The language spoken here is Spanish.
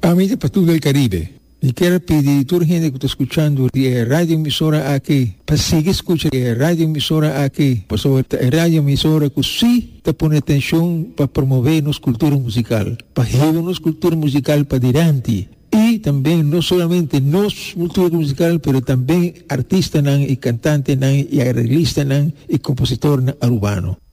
Amici per tutto il Caribe, mi quiero pedir a toda gente que está escuchando la radio emisora aquí, para seguir escuchando la radio emisora aquí, por sobre la radio emisora que sí te pone atención para promover nuestra cultura musical, para llevar nuestra cultura musical para adelante. Y también no solamente nuestra cultura musical, pero también artistas y cantantes y arreglistas y compositores urbanos.